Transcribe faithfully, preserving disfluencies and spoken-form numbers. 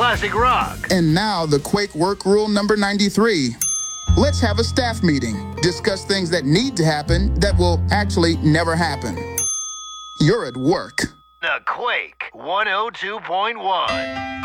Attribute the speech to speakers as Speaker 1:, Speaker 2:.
Speaker 1: classic rock.
Speaker 2: And now the Quake work rule number ninety-three. Let's have a staff meeting. Discuss things that need to happen that will actually never happen. You're at work.
Speaker 1: The Quake one oh two point one.